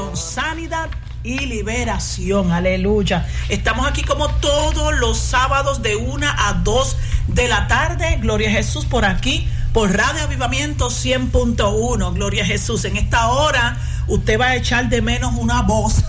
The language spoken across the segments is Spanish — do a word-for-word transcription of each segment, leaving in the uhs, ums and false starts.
con sanidad y liberación. Aleluya. Estamos aquí como todos los sábados de una a dos de la tarde. Gloria a Jesús, por aquí, por Radio Avivamiento cien punto uno. Gloria a Jesús. En esta hora usted va a echar de menos una voz,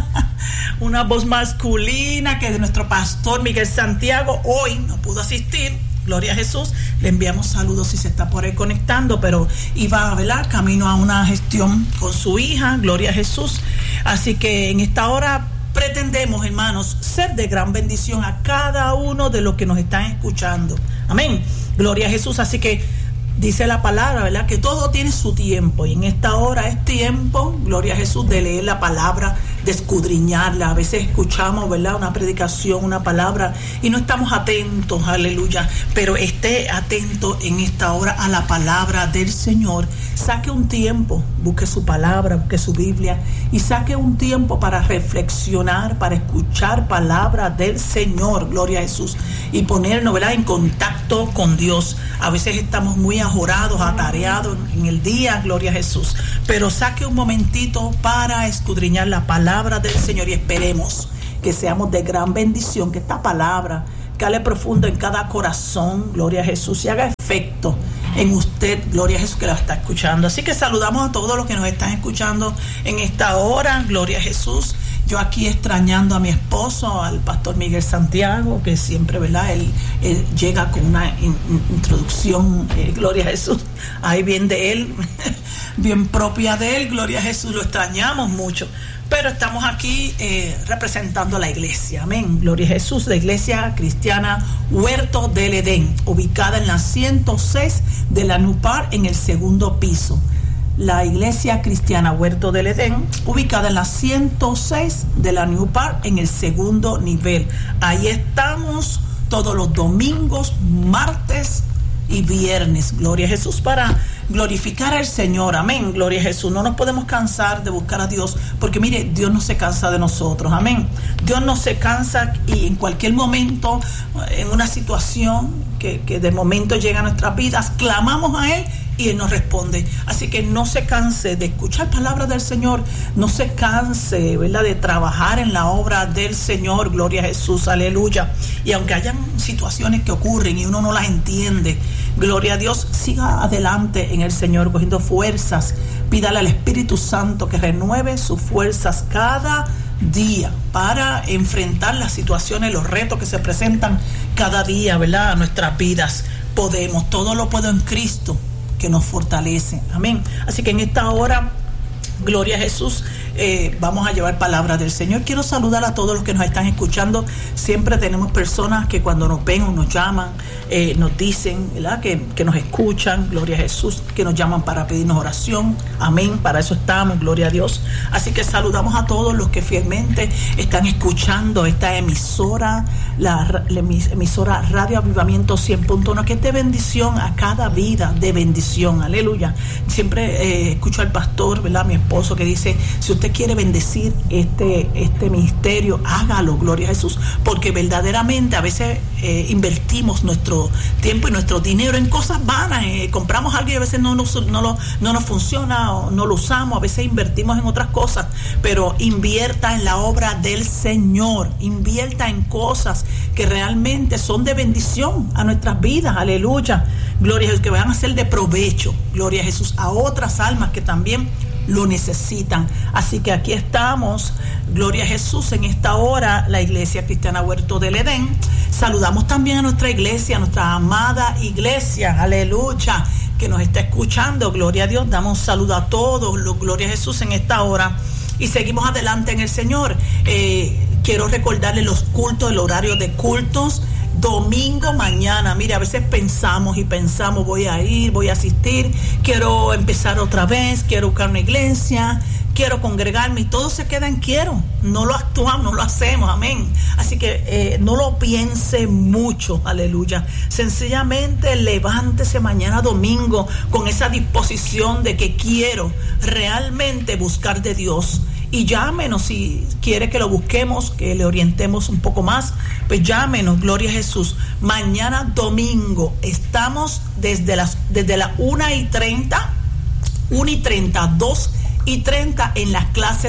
una voz masculina que de nuestro pastor Miguel Santiago. Hoy no pudo asistir. Gloria a Jesús, le enviamos saludos si se está por ahí conectando, pero iba, ¿verdad?, camino a una gestión con su hija. Gloria a Jesús. Así que en esta hora pretendemos, hermanos, ser de gran bendición a cada uno de los que nos están escuchando. Amén. Gloria a Jesús. Así que dice la palabra, ¿verdad?, que todo tiene su tiempo, y en esta hora es tiempo, gloria a Jesús, de leer la palabra, de escudriñarla. A veces escuchamos, ¿verdad?, una predicación, una palabra, y no estamos atentos, aleluya, pero esté atento en esta hora a la palabra del Señor. Saque un tiempo, busque su palabra, busque su Biblia, y saque un tiempo para reflexionar, para escuchar palabra del Señor, gloria a Jesús, y ponernos, ¿verdad?, en contacto con Dios. A veces estamos muy ajorados, atareados en el día, gloria a Jesús, pero saque un momentito para escudriñar la palabra del Señor, y esperemos que seamos de gran bendición, que esta palabra cale profundo en cada corazón, gloria a Jesús, y haga efecto en usted, gloria a Jesús, que la está escuchando. Así que saludamos a todos los que nos están escuchando en esta hora, gloria a Jesús. Yo aquí extrañando a mi esposo, al pastor Miguel Santiago, que siempre, ¿verdad?, él, él llega con una in, in, introducción, eh, gloria a Jesús, ahí bien de él, bien propia de él, gloria a Jesús, lo extrañamos mucho. Pero estamos aquí eh, representando a la iglesia, amén, gloria a Jesús, la iglesia cristiana Huerto del Edén, ubicada en la ciento seis de la Nupar, en el segundo piso. La iglesia cristiana Huerto del Edén, ubicada en la ciento seis de la New Park, en el segundo nivel. Ahí estamos todos los domingos, martes y viernes. Gloria a Jesús, para glorificar al Señor. Amén. Gloria a Jesús. No nos podemos cansar de buscar a Dios, porque mire, Dios no se cansa de nosotros. Amén. Dios no se cansa, y en cualquier momento, en una situación que, que de momento llega a nuestras vidas, clamamos a Él y Él nos responde. Así que no se canse de escuchar palabras del Señor, no se canse, ¿verdad?, de trabajar en la obra del Señor. Gloria a Jesús, aleluya. Y aunque hayan situaciones que ocurren y uno no las entiende, gloria a Dios, siga adelante en el Señor, cogiendo fuerzas. Pídale al Espíritu Santo que renueve sus fuerzas cada día para enfrentar las situaciones, los retos que se presentan cada día, ¿verdad?, a nuestras vidas. Podemos, todo lo puedo en Cristo que nos fortalece. Amén. Así que en esta hora, gloria a Jesús, eh, vamos a llevar palabras del Señor. Quiero saludar a todos los que nos están escuchando. Siempre tenemos personas que cuando nos ven o nos llaman, eh, nos dicen, ¿verdad?, que, que nos escuchan, gloria a Jesús, que nos llaman para pedirnos oración. Amén. Para eso estamos, gloria a Dios. Así que saludamos a todos los que fielmente están escuchando esta emisora, la, la emisora Radio Avivamiento cien punto uno, que es de bendición a cada vida, de bendición. Aleluya. Siempre eh, escucho al pastor, ¿verdad?, mi esposo, que dice, si usted quiere bendecir este, este ministerio, hágalo, gloria a Jesús, porque verdaderamente a veces eh, invertimos nuestro tiempo y nuestro dinero en cosas vanas, eh, compramos algo y a veces no nos, no, lo, no nos funciona o no lo usamos, a veces invertimos en otras cosas, pero invierta en la obra del Señor, invierta en cosas que realmente son de bendición a nuestras vidas, aleluya, gloria a Jesús, que van a ser de provecho, gloria a Jesús, a otras almas que también lo necesitan. Así que aquí estamos, gloria a Jesús, en esta hora, la iglesia cristiana Huerto del Edén. Saludamos también a nuestra iglesia, a nuestra amada iglesia, aleluya, que nos está escuchando, gloria a Dios. Damos un saludo a todos, los, gloria a Jesús, en esta hora, y seguimos adelante en el Señor. Eh, quiero recordarles los cultos, el horario de cultos. Domingo mañana, mire, a veces pensamos y pensamos, voy a ir, voy a asistir, quiero empezar otra vez, quiero buscar una iglesia, quiero congregarme, y todo se queda en quiero, no lo actuamos, no lo hacemos, amén. Así que eh, no lo piense mucho, aleluya. Sencillamente levántese mañana domingo con esa disposición de que quiero realmente buscar de Dios. Y llámenos si quiere que lo busquemos, que le orientemos un poco más, pues llámenos, gloria a Jesús. Mañana domingo estamos desde las desde las una y treinta, una y treinta, dos y treinta en las clases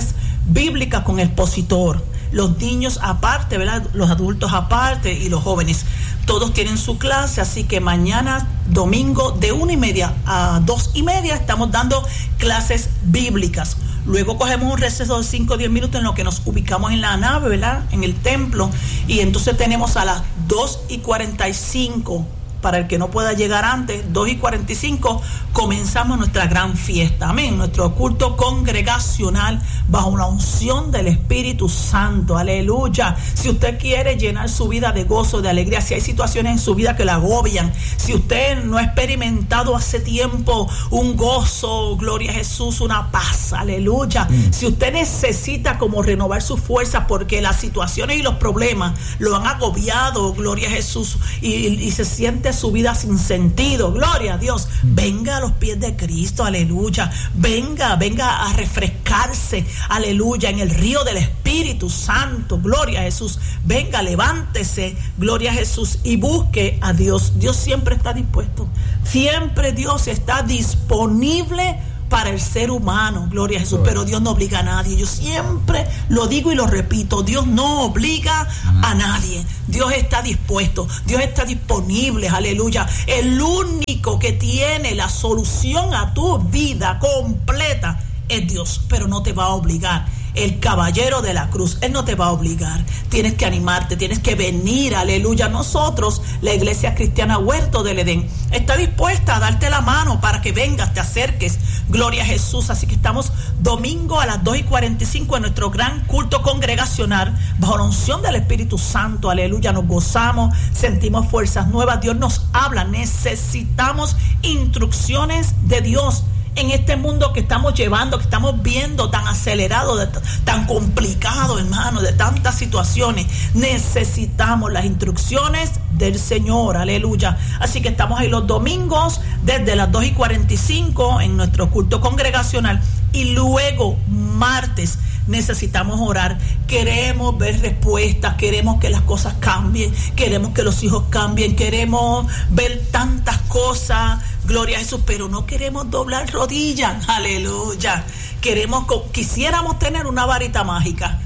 bíblicas con expositor. Los niños aparte, ¿verdad? Los adultos aparte y los jóvenes. Todos tienen su clase, así que mañana, domingo, de una y media a dos y media, estamos dando clases bíblicas. Luego cogemos un receso de cinco o diez minutos en lo que nos ubicamos en la nave, ¿verdad? En el templo. Y entonces tenemos a las dos y cuarenta y cinco, para el que no pueda llegar antes, dos y cuarenta y cinco, comenzamos nuestra gran fiesta. Amén. Nuestro culto congregacional bajo la unción del Espíritu Santo. Aleluya. Si usted quiere llenar su vida de gozo, de alegría, si hay situaciones en su vida que la agobian, si usted no ha experimentado hace tiempo un gozo, gloria a Jesús, una paz, aleluya. Mm. Si usted necesita como renovar sus fuerzas porque las situaciones y los problemas lo han agobiado, gloria a Jesús, y, y se siente su vida sin sentido, gloria a Dios, venga a los pies de Cristo, aleluya, venga, venga a refrescarse, aleluya, en el río del Espíritu Santo, gloria a Jesús, venga, levántese, gloria a Jesús, y busque a Dios. Dios siempre está dispuesto, siempre Dios está disponible para el ser humano, gloria a Jesús, pero Dios no obliga a nadie. Yo siempre lo digo y lo repito, Dios no obliga a nadie. Dios está dispuesto, Dios está disponible, aleluya. El único que tiene la solución a tu vida completa es Dios, pero no te va a obligar. El caballero de la cruz, Él no te va a obligar. Tienes que animarte, tienes que venir, aleluya. Nosotros, la Iglesia Cristiana Huerto del Edén, está dispuesta a darte la mano para que vengas, te acerques, gloria a Jesús. Así que estamos domingo a las dos y cuarenta y cinco en nuestro gran culto congregacional bajo la unción del Espíritu Santo, aleluya. Nos gozamos, sentimos fuerzas nuevas, Dios nos habla, necesitamos instrucciones de Dios. En este mundo que estamos llevando, que estamos viendo tan acelerado, de, tan complicado, hermano, de tantas situaciones, necesitamos las instrucciones del Señor, aleluya. Así que estamos ahí los domingos desde las dos y cuarenta y cinco en nuestro culto congregacional, y luego martes necesitamos orar, queremos ver respuestas, queremos que las cosas cambien, queremos que los hijos cambien, queremos ver tantas cosas, gloria a Jesús, pero no queremos doblar rodillas, aleluya. Queremos, quisiéramos tener una varita mágica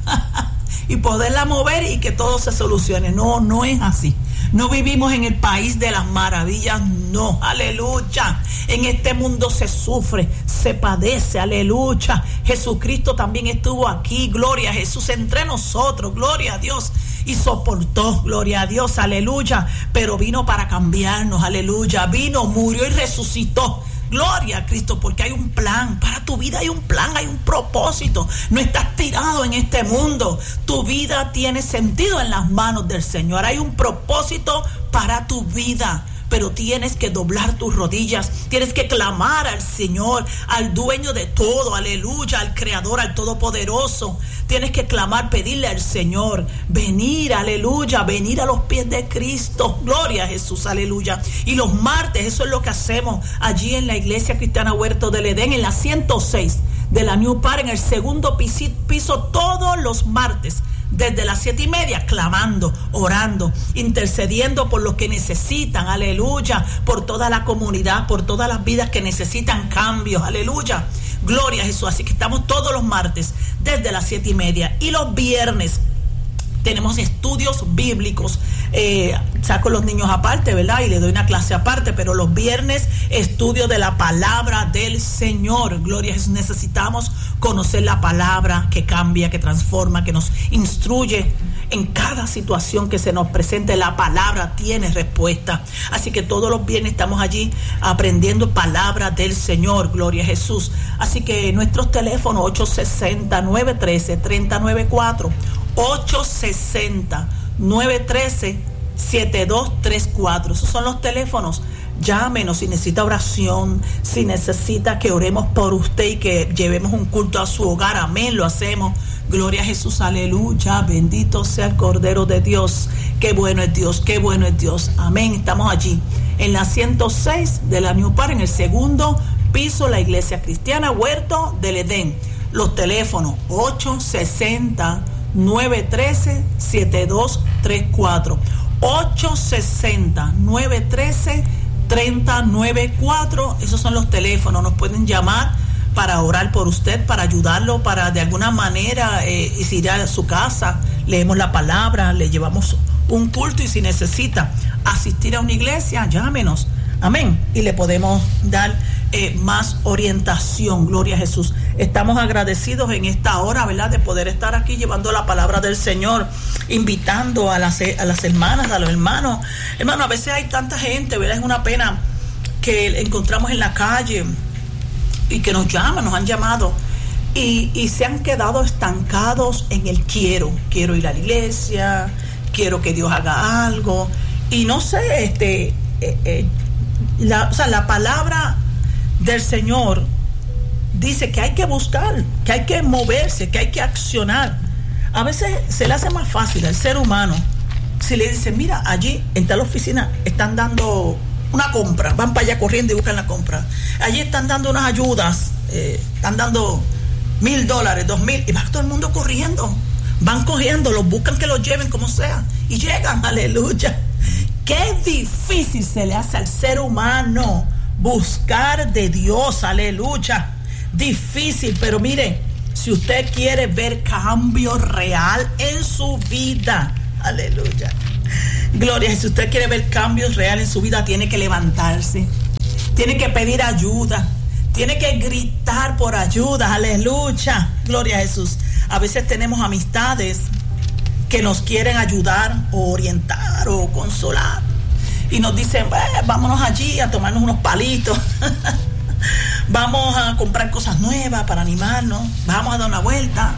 y poderla mover y que todo se solucione. No, no es así. No vivimos en el país de las maravillas, no, aleluya. En este mundo se sufre, se padece, aleluya. Jesucristo también estuvo aquí, gloria a Jesús, entre nosotros, gloria a Dios. Y soportó, gloria a Dios, aleluya. Pero vino para cambiarnos, aleluya. Vino, murió y resucitó. Gloria a Cristo, porque hay un plan para tu vida, hay un plan, hay un propósito. No estás tirado en este mundo. Tu vida tiene sentido en las manos del Señor. Hay un propósito para tu vida, pero tienes que doblar tus rodillas, tienes que clamar al Señor, al dueño de todo, aleluya, al Creador, al Todopoderoso. Tienes que clamar, pedirle al Señor, venir, aleluya, venir a los pies de Cristo, gloria a Jesús, aleluya. Y los martes, eso es lo que hacemos allí en la Iglesia Cristiana Huerto del Edén, en la ciento seis de la New Par, en el segundo piso, piso todos los martes, desde las siete y media, clamando, orando, intercediendo por los que necesitan, aleluya, por toda la comunidad, por todas las vidas que necesitan cambios, aleluya, gloria a Jesús. Así que estamos todos los martes desde las siete y media, y los viernes tenemos estudios bíblicos. Eh, saco los niños aparte, ¿verdad? Y le doy una clase aparte, pero los viernes estudio de la palabra del Señor. Gloria a Jesús. Necesitamos conocer la palabra que cambia, que transforma, que nos instruye en cada situación que se nos presente. La palabra tiene respuesta. Así que todos los viernes estamos allí aprendiendo palabra del Señor. Gloria a Jesús. Así que nuestros teléfonos ocho sesenta, nueve trece, treinta noventa y cuatro, ocho sesenta, nueve trece, siete dos tres cuatro. Esos son los teléfonos. Llámenos si necesita oración, si necesita que oremos por usted y que llevemos un culto a su hogar. Amén, lo hacemos. Gloria a Jesús, aleluya. Bendito sea el Cordero de Dios. Qué bueno es Dios, qué bueno es Dios. Amén. Estamos allí en la ciento seis de la New Par, en el segundo piso, la Iglesia Cristiana Huerto del Edén. Los teléfonos ocho sesenta, nueve trece, siete dos tres cuatro, ocho sesenta, nueve trece, treinta noventa y cuatro. Esos son los teléfonos. Nos pueden llamar para orar por usted, para ayudarlo, para de alguna manera eh, ir a su casa, leemos la palabra, le llevamos un culto, y si necesita asistir a una iglesia, llámenos, amén, y le podemos dar eh, más orientación. Gloria a Jesús. Estamos agradecidos en esta hora, ¿verdad?, de poder estar aquí llevando la palabra del Señor, invitando a las, a las hermanas, a los hermanos. Hermano, a veces hay tanta gente, ¿verdad? Es una pena que encontramos en la calle y que nos llaman, nos han llamado y, y se han quedado estancados en el quiero, quiero ir a la iglesia, quiero que Dios haga algo, y no sé, este, eh, eh, la, o sea, la palabra del Señor dice que hay que buscar, que hay que moverse, que hay que accionar. A veces se le hace más fácil al ser humano si le dicen, mira, allí en tal oficina están dando una compra, van para allá corriendo y buscan la compra. Allí están dando unas ayudas, eh, están dando mil dólares, dos mil, y va todo el mundo corriendo. Van cogiendo, los buscan que los lleven como sea, y llegan, aleluya. Qué difícil se le hace al ser humano buscar de Dios, aleluya. Difícil, pero mire, si usted quiere ver cambio real en su vida, aleluya. Gloria, si usted quiere ver cambios reales en su vida, tiene que levantarse, tiene que pedir ayuda, tiene que gritar por ayuda, aleluya, gloria a Jesús. A veces tenemos amistades que nos quieren ayudar o orientar o consolar y nos dicen, eh, vámonos allí a tomarnos unos palitos, vamos a comprar cosas nuevas para animarnos, vamos a dar una vuelta.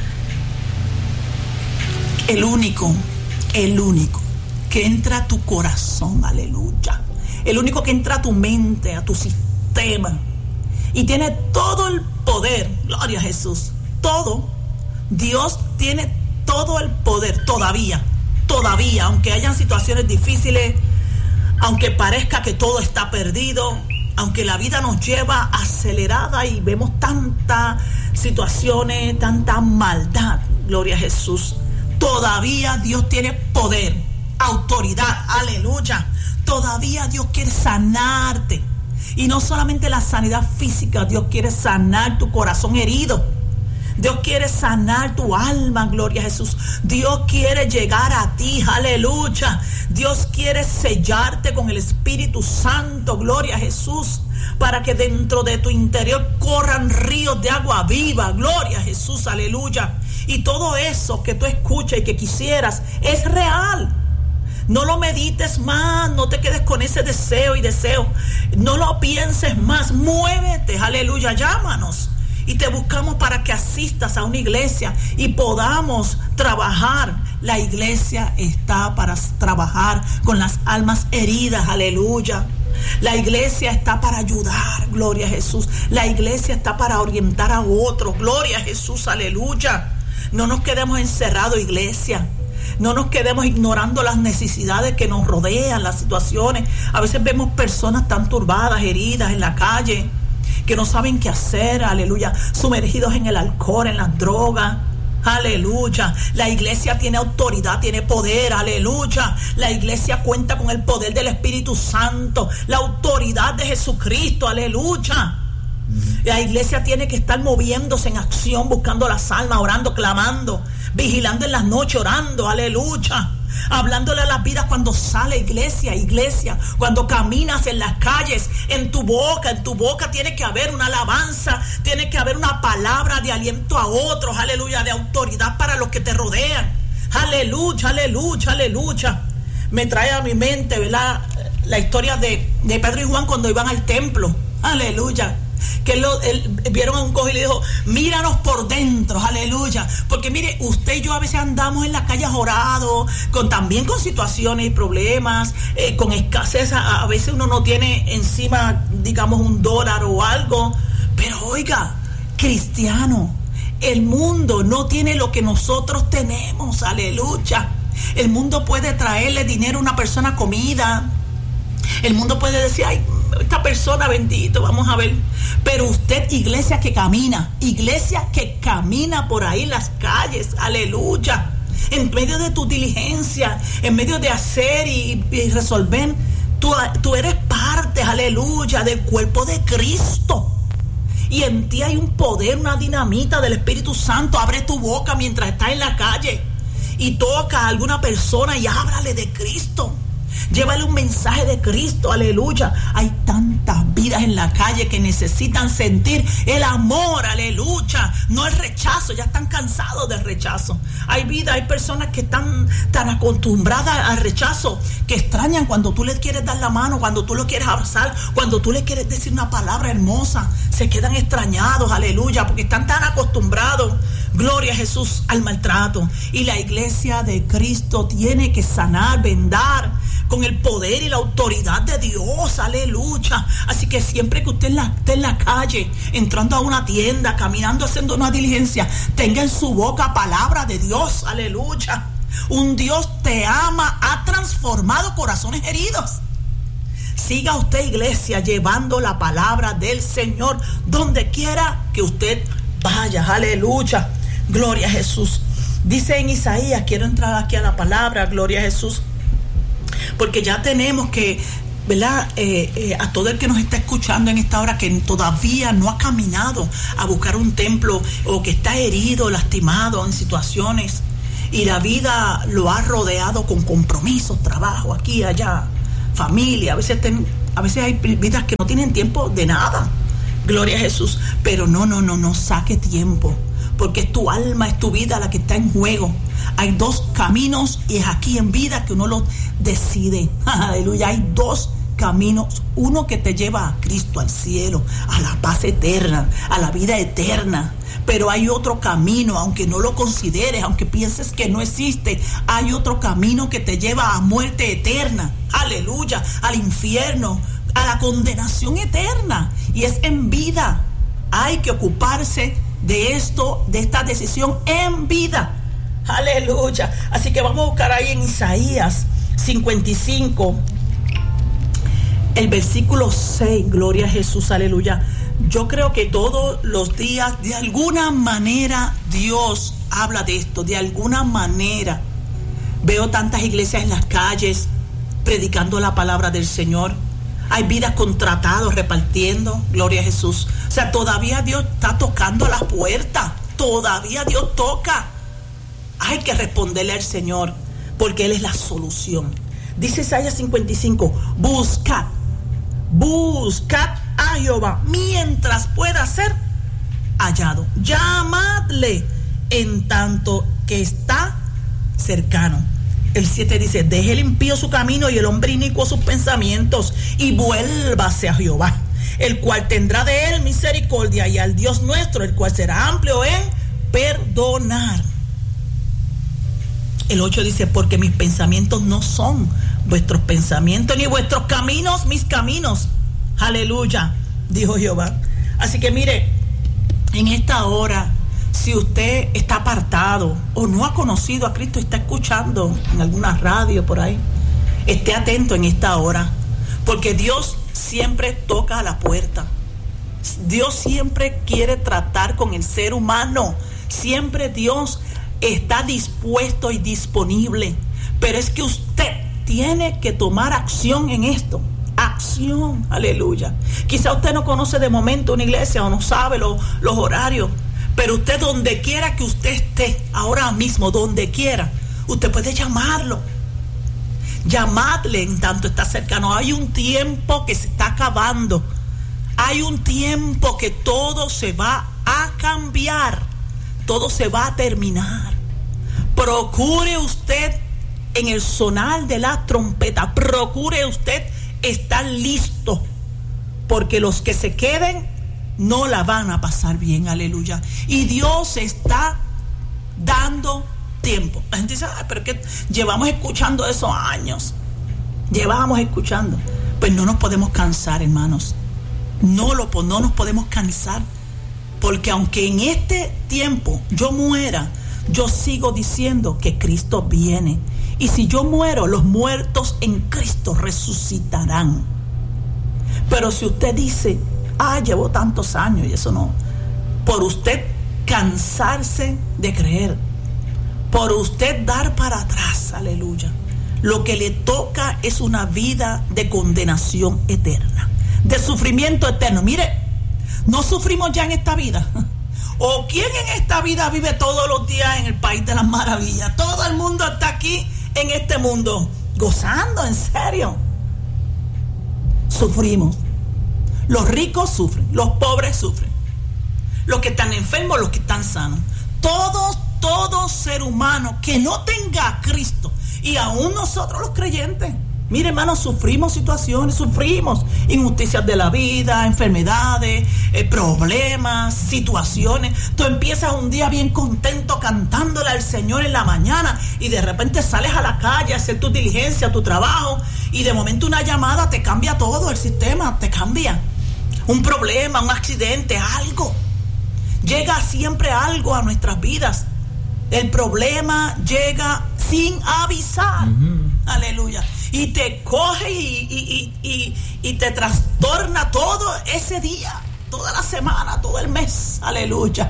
El único, el único que entra a tu corazón, aleluya, el único que entra a tu mente, a tu sistema, y tiene todo el poder, gloria a Jesús, todo, Dios tiene todo el poder, todavía, todavía, aunque hayan situaciones difíciles, aunque parezca que todo está perdido, aunque la vida nos lleva acelerada y vemos tantas situaciones, tanta maldad, gloria a Jesús, todavía Dios tiene poder, autoridad, aleluya. Todavía Dios quiere sanarte, y no solamente la sanidad física, Dios quiere sanar tu corazón herido, Dios quiere sanar tu alma, gloria a Jesús. Dios quiere llegar a ti, aleluya. Dios quiere sellarte con el Espíritu Santo, gloria a Jesús, para que dentro de tu interior corran ríos de agua viva, gloria a Jesús, aleluya. Y todo eso que tú escuchas y que quisieras es real. No lo medites más, no te quedes con ese deseo y deseo. No lo pienses más, muévete, aleluya, llámanos. Y te buscamos para que asistas a una iglesia y podamos trabajar. La iglesia está para trabajar con las almas heridas, aleluya. La iglesia está para ayudar, gloria a Jesús. La iglesia está para orientar a otros, gloria a Jesús, aleluya. No nos quedemos encerrados, iglesia. No nos quedemos ignorando las necesidades que nos rodean, las situaciones. A veces vemos personas tan turbadas, heridas en la calle, que no saben qué hacer, aleluya, sumergidos en el alcohol, en las drogas, aleluya. La iglesia tiene autoridad, tiene poder, aleluya. La iglesia cuenta con el poder del Espíritu Santo, la autoridad de Jesucristo, aleluya. La iglesia tiene que estar moviéndose en acción, buscando las almas, orando, clamando, vigilando en las noches, orando, aleluya. Hablándole a las vidas cuando sale, iglesia, iglesia, cuando caminas en las calles, en tu boca, en tu boca tiene que haber una alabanza, tiene que haber una palabra de aliento a otros, aleluya, de autoridad para los que te rodean, aleluya, aleluya, aleluya. Me trae a mi mente, ¿verdad?, la historia de, de Pedro y Juan cuando iban al templo, aleluya. Que lo, él, vieron a un cojo y le dijo, míranos por dentro, aleluya. Porque mire, usted y yo a veces andamos en la calle jorados, con, también con situaciones y problemas, eh, con escasez. A, a veces uno no tiene encima, digamos, un dólar o algo. Pero oiga, cristiano, el mundo no tiene lo que nosotros tenemos, aleluya. El mundo puede traerle dinero a una persona, comida. El mundo puede decir, ay, esta persona, bendito, vamos a ver. Pero usted, iglesia que camina, iglesia que camina por ahí en las calles, aleluya, en medio de tu diligencia, en medio de hacer y, y resolver, tú, tú eres parte, aleluya, del cuerpo de Cristo. y en ti hay un poder, una dinamita del Espíritu Santo, abre tu boca mientras estás en la calle y toca a alguna persona y háblale de Cristo. Llévale un mensaje de Cristo, aleluya. Hay tantas vidas en la calle que necesitan sentir el amor, aleluya. No el rechazo, ya están cansados del rechazo. Hay vidas, hay personas que están tan acostumbradas al rechazo que extrañan cuando tú les quieres dar la mano, cuando tú lo quieres abrazar, cuando tú les quieres decir una palabra hermosa. Se quedan extrañados, aleluya, porque están tan acostumbrados, gloria a Jesús, al maltrato. Y la iglesia de Cristo tiene que sanar, vendar con el poder y la autoridad de Dios, aleluya. Así que siempre que usted esté en la calle, entrando a una tienda, caminando, haciendo una diligencia, tenga en su boca palabra de Dios, aleluya. Un Dios te ama, ha transformado corazones heridos. Siga usted, iglesia, llevando la palabra del Señor donde quiera que usted vaya, aleluya, gloria a Jesús. Dice en Isaías, quiero entrar aquí a la palabra, gloria a Jesús, porque ya tenemos que, ¿verdad? Eh, eh, a todo el que nos está escuchando en esta hora que todavía no ha caminado a buscar un templo o que está herido, lastimado en situaciones y la vida lo ha rodeado con compromisos, trabajo, aquí, allá, familia. A veces, ten, a veces hay vidas que no tienen tiempo de nada. Gloria a Jesús. Pero no, no, no, no saque tiempo, porque es tu alma, es tu vida la que está en juego. Hay dos caminos y es aquí en vida que uno lo decide. Aleluya. Hay dos caminos. Uno que te lleva a Cristo, al cielo, a la paz eterna, a la vida eterna. Pero hay otro camino, aunque no lo consideres, aunque pienses que no existe, hay otro camino que te lleva a muerte eterna. Aleluya. Al infierno, a la condenación eterna. Y es en vida. Hay que ocuparse de esto, de esta decisión en vida. Aleluya. Así que vamos a buscar ahí en Isaías cincuenta y cinco, el versículo seis. Gloria a Jesús, aleluya. Yo creo que todos los días, de alguna manera, Dios habla de esto. De alguna manera. Veo tantas iglesias en las calles predicando la palabra del Señor. Hay vidas contratados repartiendo, gloria a Jesús. O sea, todavía Dios está tocando la puerta. Todavía Dios toca. Hay que responderle al Señor, porque Él es la solución. Dice Isaías cincuenta y cinco, buscad, buscad a Jehová mientras pueda ser hallado. Llamadle en tanto que está cercano. El siete dice, deje el impío su camino y el hombre inicuo sus pensamientos, y vuélvase a Jehová, el cual tendrá de él misericordia, y al Dios nuestro, el cual será amplio en perdonar. El ocho dice, porque mis pensamientos no son vuestros pensamientos, ni vuestros caminos mis caminos. Aleluya, dijo Jehová. Así que mire, en esta hora, si usted está apartado o no ha conocido a Cristo y está escuchando en alguna radio por ahí, esté atento en esta hora, porque Dios siempre toca a la puerta. Dios siempre quiere tratar con el ser humano. Siempre Dios está dispuesto y disponible. Pero es que usted tiene que tomar acción en esto. Acción, aleluya. Quizá usted no conoce de momento una iglesia o no sabe lo, los horarios. Pero usted, donde quiera que usted esté, ahora mismo, donde quiera, usted puede llamarlo. Llamadle en tanto está cercano. Hay un tiempo que se está acabando. Hay un tiempo que todo se va a cambiar. Todo se va a terminar. Procure usted en el sonar de la trompeta. Procure usted estar listo. Porque los que se queden no la van a pasar bien, aleluya. Y Dios está dando tiempo. La gente dice, ah, pero que llevamos escuchando eso años. Llevamos escuchando. Pues no nos podemos cansar, hermanos. No, lo, no nos podemos cansar. Porque aunque en este tiempo yo muera, yo sigo diciendo que Cristo viene. Y si yo muero, los muertos en Cristo resucitarán. Pero si usted dice, ah, llevo tantos años y eso no, por usted cansarse de creer, por usted dar para atrás, aleluya, lo que le toca es una vida de condenación eterna, de sufrimiento eterno. Mire, ¿No sufrimos ya en esta vida? ¿O quién en esta vida vive todos los días en el país de las maravillas? Todo el mundo está aquí en este mundo gozando, en serio. Sufrimos. Los ricos sufren, los pobres sufren. Los que están enfermos, los que están sanos. Todos, todo ser humano que no tenga a Cristo, y aún nosotros los creyentes, mire, hermanos, sufrimos situaciones, sufrimos injusticias de la vida, enfermedades, eh, problemas, situaciones. Tú empiezas un día bien contento cantándole al Señor en la mañana y de repente sales a la calle a hacer tu diligencia, tu trabajo, y de momento una llamada te cambia todo, el sistema te cambia. Un problema, un accidente, algo. Llega siempre algo a nuestras vidas. El problema llega sin avisar. Uh-huh. Aleluya. Y te coge y, y, y, y, y te trastorna todo ese día, toda la semana, todo el mes. Aleluya.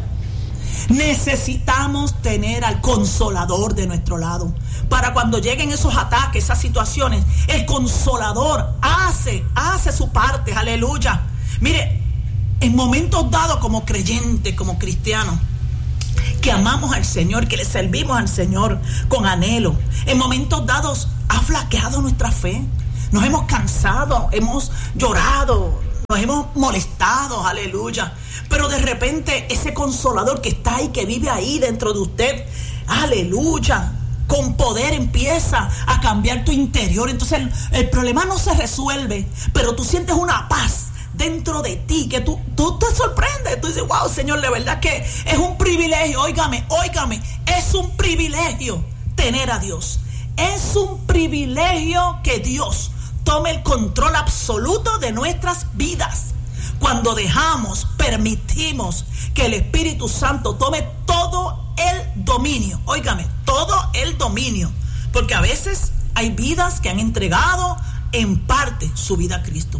Necesitamos tener al Consolador de nuestro lado. Para cuando lleguen esos ataques, esas situaciones, el Consolador hace, hace su parte. Aleluya. Mire, en momentos dados como creyentes, como cristianos, que amamos al Señor, que le servimos al Señor con anhelo, en momentos dados ha flaqueado nuestra fe, nos hemos cansado, hemos llorado, nos hemos molestado, aleluya, pero de repente ese Consolador que está ahí, que vive ahí dentro de usted, aleluya, con poder empieza a cambiar tu interior. Entonces el, el problema no se resuelve, pero tú sientes una paz dentro de ti, que tú, tú te sorprendes, tú dices, wow, Señor, de verdad que es un privilegio, óigame, óigame, es un privilegio tener a Dios, es un privilegio que Dios tome el control absoluto de nuestras vidas, cuando dejamos, permitimos que el Espíritu Santo tome todo el dominio, óigame, todo el dominio, porque a veces hay vidas que han entregado en parte su vida a Cristo.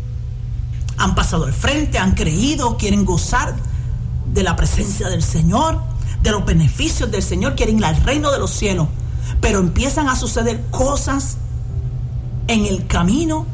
Han pasado al frente, han creído, quieren gozar de la presencia del Señor, de los beneficios del Señor, quieren ir al reino de los cielos, pero empiezan a suceder cosas en el camino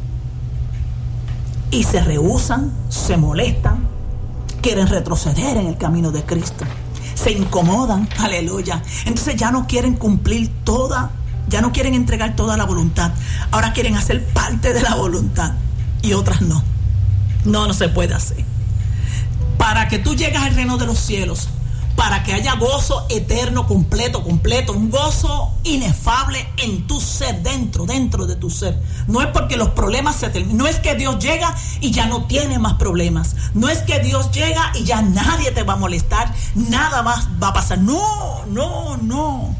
y se rehúsan, se molestan, quieren retroceder en el camino de Cristo, se incomodan, aleluya. Entonces ya no quieren cumplir toda, ya no quieren entregar toda la voluntad, ahora quieren hacer parte de la voluntad y otras no. No, no se puede hacer. Para que tú llegues al reino de los cielos, para que haya gozo eterno, completo, completo, un gozo inefable en tu ser, dentro, dentro de tu ser. No es porque los problemas se terminan, no es que Dios llega y ya no tiene más problemas, no es que Dios llega y ya nadie te va a molestar, nada más va a pasar. No, no, no.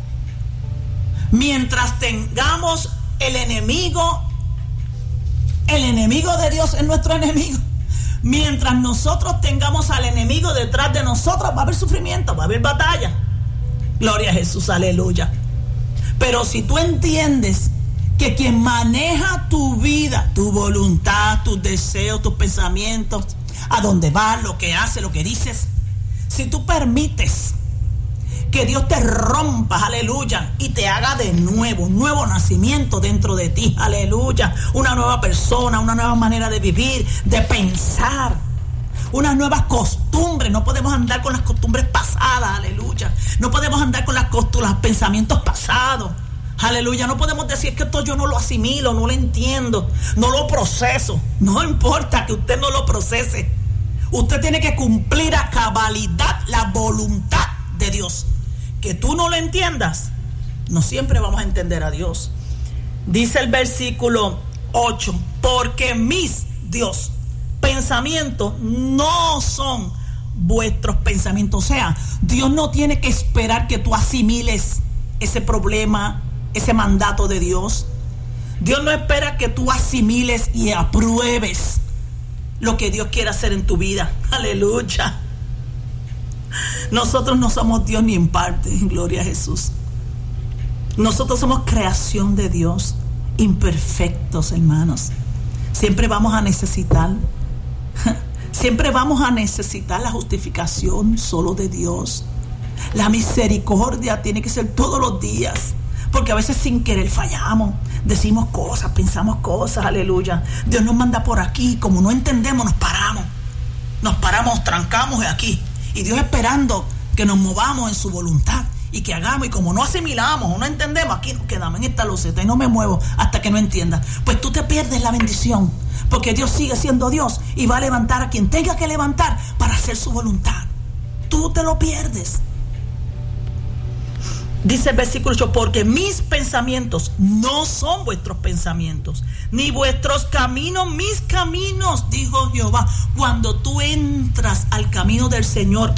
Mientras tengamos el enemigo, el enemigo de Dios es nuestro enemigo. Mientras nosotros tengamos al enemigo detrás de nosotros, va a haber sufrimiento, va a haber batalla. Gloria a Jesús, aleluya. Pero si tú entiendes que quien maneja tu vida, tu voluntad, tus deseos, tus pensamientos, a dónde vas, lo que haces, lo que dices, si tú permites que Dios te rompa, aleluya, y te haga de nuevo, un nuevo nacimiento dentro de ti, aleluya, una nueva persona, una nueva manera de vivir, de pensar, unas nuevas costumbres. No podemos andar con las costumbres pasadas, aleluya, no podemos andar con las costumbres, los pensamientos pasados, aleluya, no podemos decir que esto yo no lo asimilo, no lo entiendo, no lo proceso. No importa que usted no lo procese, usted tiene que cumplir a cabalidad la voluntad de Dios. Que tú no lo entiendas, no siempre vamos a entender a Dios. Dice el versículo ocho, porque mis, Dios, pensamientos no son vuestros pensamientos. O sea, Dios no tiene que esperar que tú asimiles ese problema, ese mandato de Dios. Dios no espera que tú asimiles y apruebes lo que Dios quiere hacer en tu vida. Aleluya. Nosotros no somos Dios ni en parte, gloria a Jesús. Nosotros somos creación de Dios, imperfectos, hermanos. Siempre vamos a necesitar, siempre vamos a necesitar la justificación solo de Dios. La misericordia tiene que ser todos los días, porque a veces sin querer fallamos, decimos cosas, pensamos cosas, aleluya. Dios nos manda por aquí, como no entendemos, nos paramos. Nos paramos estamos trancamos aquí. Y Dios esperando que nos movamos en su voluntad y que hagamos. Y como no asimilamos o no entendemos, aquí nos quedamos en esta loseta y no me muevo hasta que no entienda. Pues tú te pierdes la bendición, porque Dios sigue siendo Dios y va a levantar a quien tenga que levantar para hacer su voluntad. Tú te lo pierdes. Dice el versículo ocho, porque mis pensamientos no son vuestros pensamientos, ni vuestros caminos mis caminos, dijo Jehová. Cuando tú entras al camino del Señor,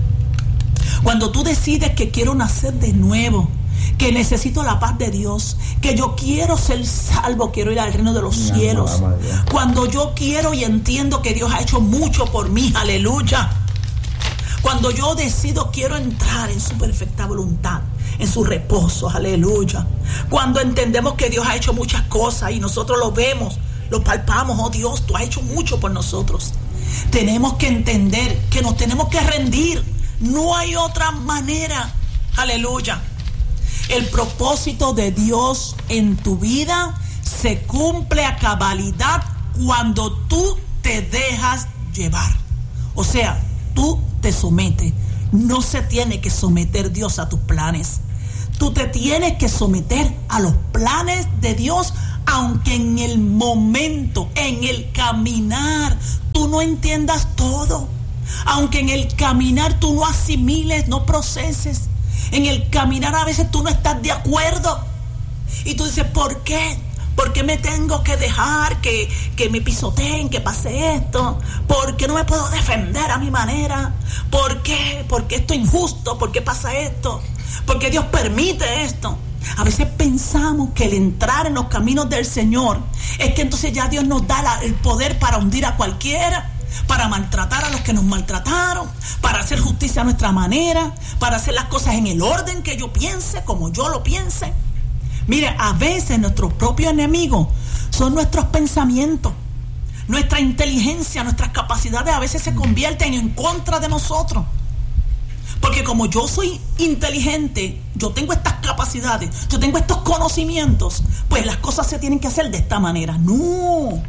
cuando tú decides que quiero nacer de nuevo, que necesito la paz de Dios, que yo quiero ser salvo, quiero ir al reino de los cielos, cuando yo quiero y entiendo que Dios ha hecho mucho por mí, aleluya. Cuando yo decido, quiero entrar en su perfecta voluntad, en su reposo, aleluya. Cuando entendemos que Dios ha hecho muchas cosas y nosotros lo vemos, lo palpamos, oh Dios, tú has hecho mucho por nosotros. Tenemos que entender que nos tenemos que rendir. No hay otra manera, aleluya. El propósito de Dios en tu vida se cumple a cabalidad cuando tú te dejas llevar. O sea, tú te sometes. No se tiene que someter Dios a tus planes. Tú te tienes que someter a los planes de Dios, aunque en el momento, en el caminar, tú no entiendas todo. Aunque en el caminar tú no asimiles, no proceses. En el caminar a veces tú no estás de acuerdo. Y tú dices, ¿por qué? ¿Por qué me tengo que dejar que, que me pisoteen, que pase esto? ¿Por qué no me puedo defender a mi manera? ¿Por qué? ¿Por qué esto es injusto? ¿Por qué pasa esto? ¿Por qué Dios permite esto? A veces pensamos que el entrar en los caminos del Señor es que entonces ya Dios nos da la, el poder para hundir a cualquiera, para maltratar a los que nos maltrataron, para hacer justicia a nuestra manera, para hacer las cosas en el orden que yo piense, como yo lo piense. Mire, a veces nuestros propios enemigos son nuestros pensamientos, nuestra inteligencia, nuestras capacidades a veces se convierten en contra de nosotros. Porque como yo soy inteligente, yo tengo estas capacidades, yo tengo estos conocimientos, pues las cosas se tienen que hacer de esta manera. No.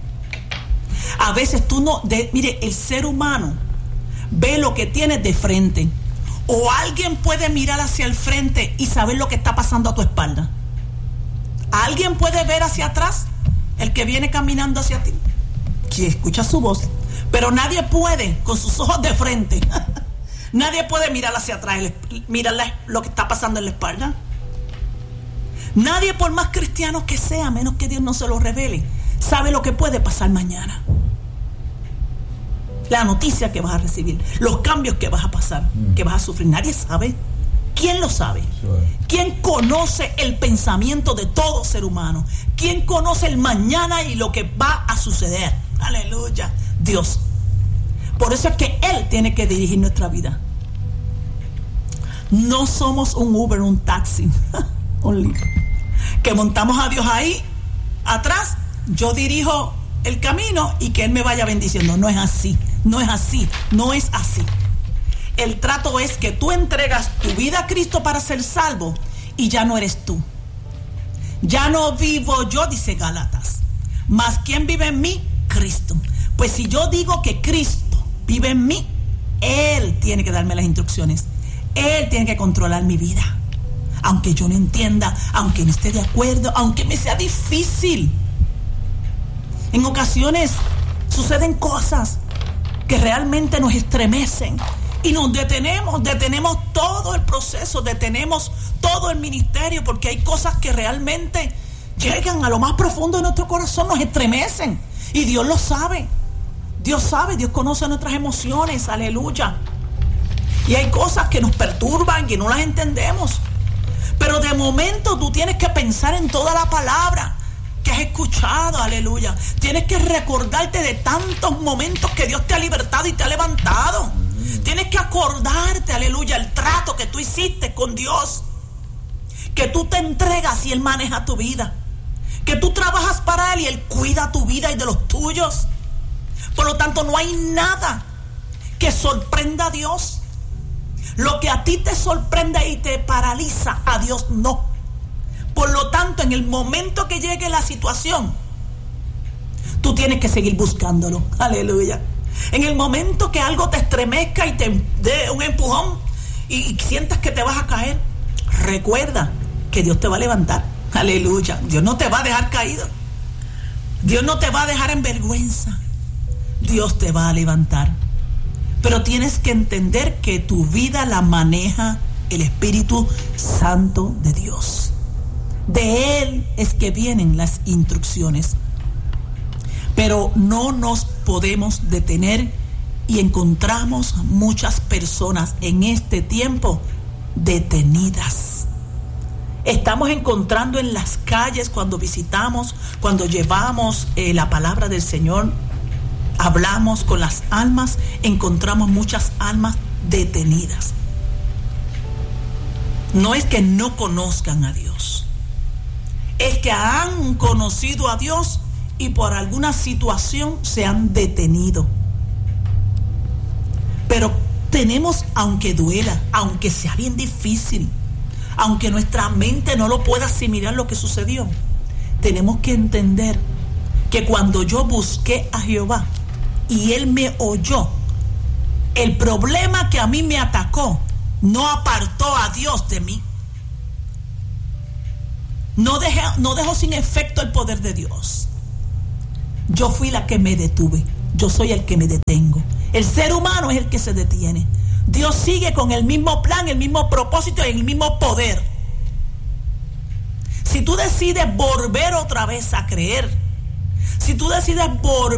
A veces tú no, de, mire, el ser humano ve lo que tiene de frente. O alguien puede mirar hacia el frente y saber lo que está pasando a tu espalda. ¿Alguien puede ver hacia atrás? El que viene caminando hacia ti, que escucha su voz. Pero nadie puede con sus ojos de frente. Nadie puede mirar hacia atrás, mirar lo que está pasando en la espalda. Nadie, por más cristiano que sea, a menos que Dios no se lo revele, sabe lo que puede pasar mañana. La noticia que vas a recibir, los cambios que vas a pasar, que vas a sufrir, nadie sabe. ¿Quién lo sabe? ¿Quién conoce el pensamiento de todo ser humano? ¿Quién conoce el mañana y lo que va a suceder? Aleluya, Dios. Por eso es que Él tiene que dirigir nuestra vida. No somos un Uber, un taxi, un libro, que montamos a Dios ahí atrás, yo dirijo el camino y que Él me vaya bendiciendo. No es así, no es así, no es así. El trato es que tú entregas tu vida a Cristo para ser salvo y ya no eres tú. Ya no vivo yo, dice Gálatas, mas ¿quién vive en mí? Cristo. Pues si yo digo que Cristo vive en mí, Él tiene que darme las instrucciones. Él tiene que controlar mi vida. Aunque yo no entienda, aunque no esté de acuerdo, aunque me sea difícil. En ocasiones suceden cosas que realmente nos estremecen y nos detenemos, detenemos todo el proceso, detenemos todo el ministerio, porque hay cosas que realmente llegan a lo más profundo de nuestro corazón, nos estremecen y Dios lo sabe. Dios sabe, Dios conoce nuestras emociones, aleluya. Y hay cosas que nos perturban y no las entendemos. Pero de momento tú tienes que pensar en toda la palabra que has escuchado, aleluya. Tienes que recordarte de tantos momentos que Dios te ha libertado y te ha levantado. Tienes que acordarte, aleluya, el trato que tú hiciste con Dios. Que tú te entregas y Él maneja tu vida. Que tú trabajas para Él y Él cuida tu vida y de los tuyos. Por lo tanto, no hay nada que sorprenda a Dios. Lo que a ti te sorprende y te paraliza, a Dios no. Por lo tanto, en el momento que llegue la situación, tú tienes que seguir buscándolo. Aleluya. En el momento que algo te estremezca y te dé un empujón y, y sientas que te vas a caer, recuerda que Dios te va a levantar. Aleluya. Dios no te va a dejar caído. Dios no te va a dejar en vergüenza. Dios te va a levantar. Pero tienes que entender que tu vida la maneja el Espíritu Santo de Dios. De Él es que vienen las instrucciones. Pero no nos podemos detener y encontramos muchas personas en este tiempo detenidas. Estamos encontrando en las calles cuando visitamos, cuando llevamos eh, la palabra del Señor, hablamos con las almas, encontramos muchas almas detenidas. No es que no conozcan a Dios, es que han conocido a Dios y por alguna situación se han detenido. Pero tenemos, aunque duela, aunque sea bien difícil, aunque nuestra mente no lo pueda asimilar lo que sucedió, tenemos que entender que cuando yo busqué a Jehová y Él me oyó, el problema que a mí me atacó no apartó a Dios de mí. No dejé, no dejó sin efecto el poder de Dios. Yo fui la que me detuve. Yo soy el que me detengo. El ser humano es el que se detiene. Dios sigue con el mismo plan, el mismo propósito y el mismo poder. Si tú decides volver otra vez a creer, si tú decides volver